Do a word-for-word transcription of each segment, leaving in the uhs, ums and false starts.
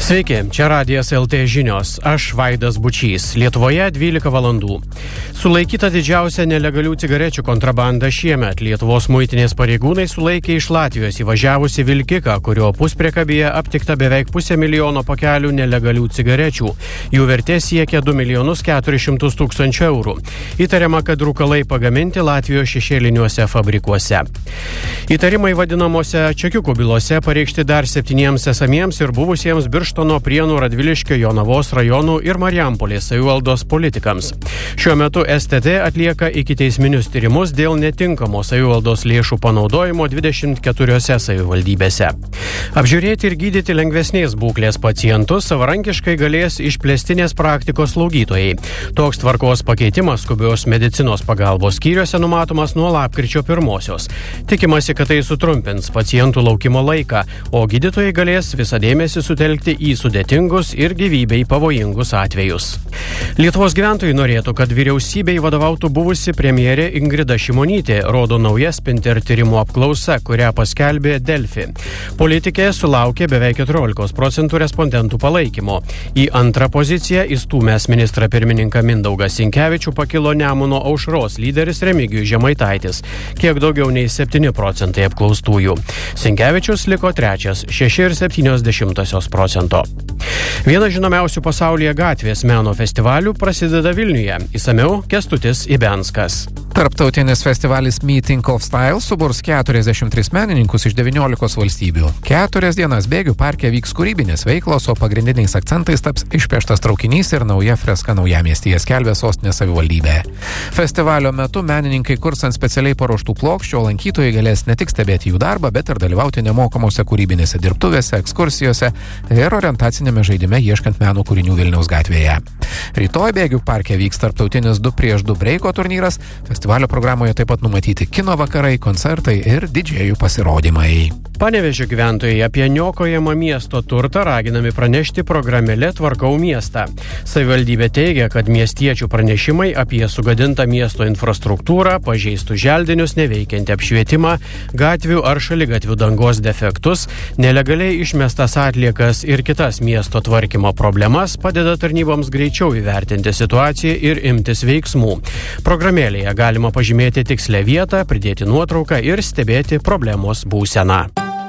Sveiki, čia Radijas L T žinios. Aš Vaidas Bučys. Lietuvoje dvylika valandų. Sulaikyta didžiausia nelegalių cigarečių kontrabanda šiemet. Lietuvos muitinės pareigūnai sulaikė iš Latvijos įvažiavusi vilkiką, kurio puspriekabėje aptikta beveik pusę milijono pakelių nelegalių cigarečių. Jų vertė siekia du milijonus keturis šimtus tūkstančių eurų. Įtariama, kad rūkalai pagaminti Latvijos šešėliniuose fabrikuose. Įtarimai vadinamuose čekiukų bylose pareikšti dar septyniems esamiems ir buvusiems Birštono, Prienų, Radviliškio, Jonavos rajonų ir Marijampolės savivaldos politikams. Šiuo metu S T T atlieka ikiteisminius tyrimus dėl netinkamo savivaldos lėšų panaudojimo dvidešimt keturiose savivaldybėse. Apžiūrėti ir gydyti lengvesnės būklės pacientus savarankiškai galės išplėstinės praktikos slaugytojai. Toks tvarkos pakeitimas skubios medicinos pagalbos skyriuose numatomas nuo lapkričio pirmosios. Tikimasi, kad tai sutrumpins pacientų laukimo laiką, o gydytojai galės visą dėmesį sutelkti į sudėtingus ir gyvybei pavojingus atvejus. Lietuvos gyventojai norėtų, kad vyriausybei vadovautų buvusi premjerė Ingrida Šimonytė, rodo nauja Spinter tyrimų apklausa, kurią paskelbė Delfi. Politikė sulaukė beveik keturiolikos procentų respondentų palaikymo. Į antrą poziciją įstūmęs ministrą pirmininką Mindaugą Sinkevičių pakilo Nemuno aušros lyderis Remigijus Žemaitaitis, kiek daugiau nei septyni procentai apklaustųjų. Sinkevičius liko trečias, šeši ir septynios dešimtosios procento. Vienas žinomiausių pasaulyje gatvės meno festivalių prasideda Vilniuje. Išsamiau Kęstutis Ibenskas. Tarptautinis festivalis Meeting of Style suburs keturiasdešimt tris menininkus iš devyniolikos valstybių. Keturias dienas bėgių parke vyks kūrybinės veiklos, o pagrindiniais akcentais taps išpieštas traukinys ir nauja freska Naujamiestyje, skelbia sostinės savivaldybė. Festivalio metu menininkai kurs ant specialiai paruoštų plokščių, o lankytojai galės ne tik stebėti jų darbą, bet ir dalyvauti nemokamose kūrybinėse dirbtuvėse, ekskursijose ir orientacinėme žaidime ieškant meno kūrinių Vilniaus gatvėje. Rytoj bėgių parke vyks tarptautinis du prieš du breiko turnyras. Festivalio programoje taip pat numatyti kino vakarai, koncertai ir didžėjų pasirodymai. Panevėžio gyventojai apie niokojamą miesto turtą raginami pranešti programėle Tvarkau miestą. Savivaldybė teigia, kad miestiečių pranešimai apie sugadintą miesto infrastruktūrą, pažeistų želdinius, neveikiantį apšvietimą, gatvių ar šaligatvių dangos defektus, nelegaliai išmestas atliekas ir kitas miesto tvarkymo problemas padeda tarnyboms greičiau įvertinti situaciją ir imtis veiksmų. Programėlėje galima pažymėti tikslę vietą, pridėti nuotrauką ir stebėti problemos būseną.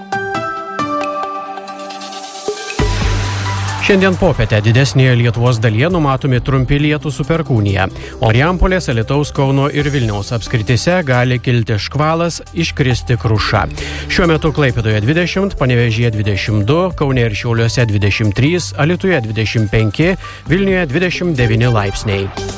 Šiandien popietę didesnėje Lietuvos dalyje numatomi trumpi lietūs su perkūnija. Marijampolės, Alytaus, Kauno ir Vilniaus apskrityse gali kilti škvalas, iškristi kruša. Šiuo metu Klaipėdoje dvidešimt, Panevėžyje dvidešimt du, Kaune ir Šiauliuose dvidešimt trys, Alytuje dvidešimt penki, Vilniuje dvidešimt devyni laipsniai.